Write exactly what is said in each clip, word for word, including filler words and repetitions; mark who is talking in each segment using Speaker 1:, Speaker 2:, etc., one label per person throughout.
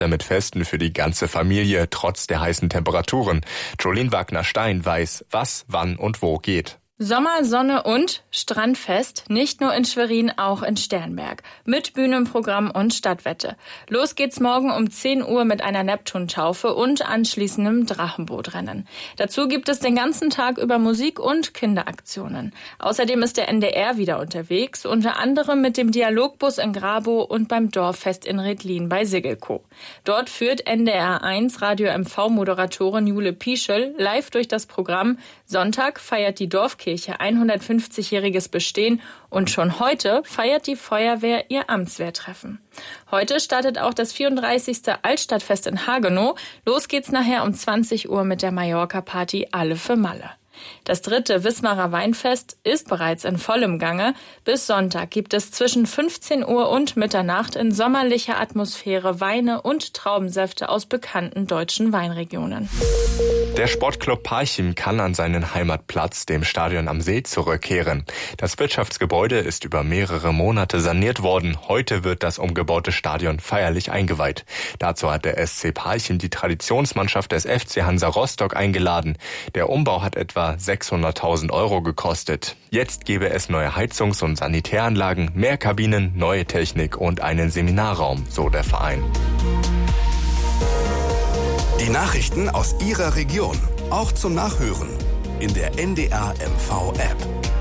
Speaker 1: mit Festen für die ganze Familie, trotz der heißen Temperaturen. Jolene Wagner-Stein weiß, was, wann und wo geht.
Speaker 2: Sommer, Sonne und Strandfest, nicht nur in Schwerin, auch in Sternberg. Mit Bühnenprogramm und Stadtwette. Los geht's morgen um zehn Uhr mit einer Neptuntaufe und anschließendem Drachenbootrennen. Dazu gibt es den ganzen Tag über Musik und Kinderaktionen. Außerdem ist der N D R wieder unterwegs, unter anderem mit dem Dialogbus in Grabow und beim Dorffest in Redlin bei Siggelkow. Dort führt N D R eins Radio M V-Moderatorin Jule Pieschel live durch das Programm. Sonntag feiert die Dorfkirche hundertfünfzigjähriges Bestehen und schon heute feiert die Feuerwehr ihr Amtswehrtreffen. Heute startet auch das vierunddreißigste Altstadtfest in Hagenow. Los geht's nachher um zwanzig Uhr mit der Mallorca-Party Alle für Malle. Das dritte Wismarer Weinfest ist bereits in vollem Gange. Bis Sonntag gibt es zwischen fünfzehn Uhr und Mitternacht in sommerlicher Atmosphäre Weine und Traubensäfte aus bekannten deutschen Weinregionen.
Speaker 1: Der Sportclub Parchim kann an seinen Heimatplatz, dem Stadion am See, zurückkehren. Das Wirtschaftsgebäude ist über mehrere Monate saniert worden. Heute wird das umgebaute Stadion feierlich eingeweiht. Dazu hat der S C Parchim die Traditionsmannschaft des F C Hansa Rostock eingeladen. Der Umbau hat etwa sechshunderttausend Euro gekostet. Jetzt gebe es neue Heizungs- und Sanitäranlagen, mehr Kabinen, neue Technik und einen Seminarraum, so der Verein.
Speaker 3: Die Nachrichten aus Ihrer Region, auch zum Nachhören in der N D R M V-App.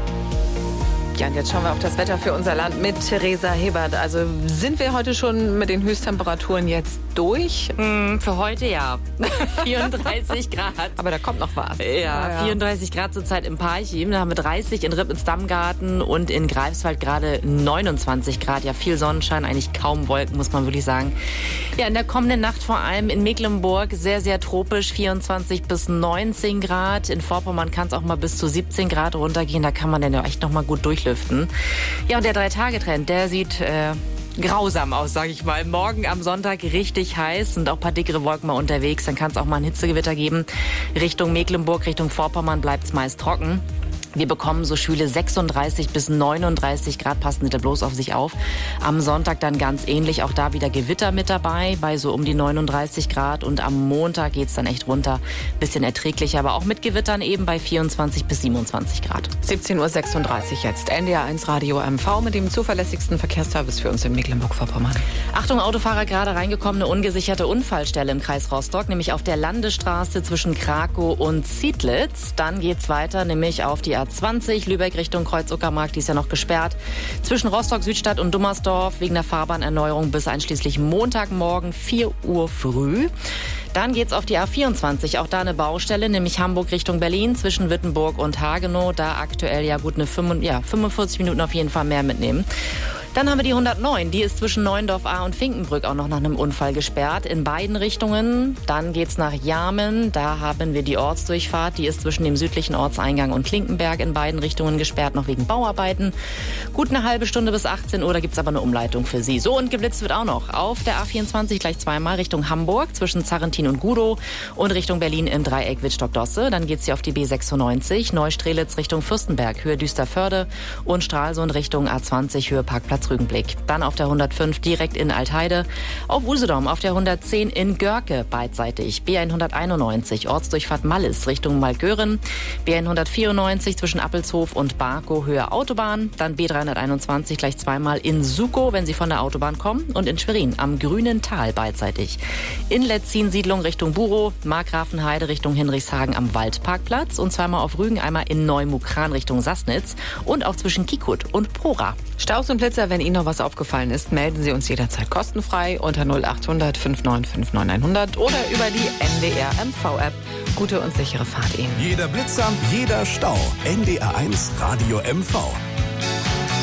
Speaker 4: Ja, und jetzt schauen wir auf das Wetter für unser Land mit Theresa Hebert. Also sind wir heute schon mit den Höchsttemperaturen jetzt durch?
Speaker 5: Mm, für heute ja. vierunddreißig Grad.
Speaker 4: Aber da kommt noch was.
Speaker 5: Ja,
Speaker 4: ja, ja.
Speaker 5: vierunddreißig Grad zurzeit im Parchim. Da haben wir dreißig in Rippensdammgarten und in Greifswald gerade neunundzwanzig Grad. Ja, viel Sonnenschein, eigentlich kaum Wolken, muss man wirklich sagen. Ja, in der kommenden Nacht vor allem in Mecklenburg sehr, sehr tropisch. vierundzwanzig bis neunzehn Grad. In Vorpommern kann es auch mal bis zu siebzehn Grad runtergehen. Da kann man dann ja echt noch mal gut durchlüften. Ja, und der Drei-Tage-Trend, der sieht äh, grausam aus, sage ich mal. Morgen am Sonntag richtig heiß, sind auch ein paar dickere Wolken mal unterwegs. Dann kann es auch mal ein Hitzegewitter geben. Richtung Mecklenburg, Richtung Vorpommern bleibt es meist trocken. Wir bekommen so schwüle sechsunddreißig bis neununddreißig Grad, passen Sie da bloß auf sich auf. Am Sonntag dann ganz ähnlich, auch da wieder Gewitter mit dabei, bei so um die neununddreißig Grad. Und am Montag geht's dann echt runter, bisschen erträglicher, aber auch mit Gewittern eben bei vierundzwanzig bis siebenundzwanzig Grad.
Speaker 4: siebzehn Uhr sechsunddreißig jetzt. N D R eins Radio M V mit dem zuverlässigsten Verkehrsservice für uns in Mecklenburg-Vorpommern.
Speaker 5: Achtung, Autofahrer, gerade reingekommen, eine ungesicherte Unfallstelle im Kreis Rostock, nämlich auf der Landesstraße zwischen Krakow und Ziedlitz. Dann geht's weiter, nämlich auf die A zwanzig, Lübeck Richtung Kreuz-Uckermark, die ist ja noch gesperrt. Zwischen Rostock, Südstadt und Dummersdorf wegen der Fahrbahnerneuerung bis einschließlich Montagmorgen vier Uhr früh. Dann geht's auf die A vierundzwanzig, auch da eine Baustelle, nämlich Hamburg Richtung Berlin zwischen Wittenburg und Hagenow. Da aktuell ja gut eine fünfundvierzig Minuten auf jeden Fall mehr mitnehmen. Dann haben wir die hundertneun, die ist zwischen Neuendorf A und Finkenbrück auch noch nach einem Unfall gesperrt, in beiden Richtungen. Dann geht's nach Jarmen, da haben wir die Ortsdurchfahrt, die ist zwischen dem südlichen Ortseingang und Klinkenberg in beiden Richtungen gesperrt, noch wegen Bauarbeiten. Gut eine halbe Stunde bis achtzehn Uhr, da gibt's aber eine Umleitung für Sie. So, und geblitzt wird auch noch auf der A vierundzwanzig gleich zweimal Richtung Hamburg, zwischen Zarrentin und Gudow und Richtung Berlin im Dreieck Wittstock-Dosse. Dann geht's hier auf die B sechsundneunzig, Neustrelitz Richtung Fürstenberg, Höhe Düsterförde und Stralsund Richtung A zwanzig, Höhe Parkplatz Rügenblick. Dann auf der hundertfünf direkt in Altheide, auf Usedom auf der hundertzehn in Görke beidseitig, B hunderteinundneunzig Ortsdurchfahrt Mallis Richtung Malgören, B hundertvierundneunzig zwischen Appelshof und Barkow Höhe Autobahn, dann B dreihunderteinundzwanzig gleich zweimal in Sukow, wenn Sie von der Autobahn kommen, und in Schwerin am Grünen Tal beidseitig. In Letzin-Siedlung Richtung Burow, Markgrafenheide Richtung Hinrichshagen am Waldparkplatz und zweimal auf Rügen, einmal in Neumukran Richtung Sassnitz und auch zwischen Kiekut und Prora.
Speaker 4: Staus und Blitzer, wenn Ihnen noch was aufgefallen ist, melden Sie uns jederzeit kostenfrei unter null achthundert fünf neun fünf neun hundert oder über die N D R M V-App. Gute und sichere Fahrt Ihnen.
Speaker 3: Jeder Blitzer, jeder Stau. N D R eins Radio M V.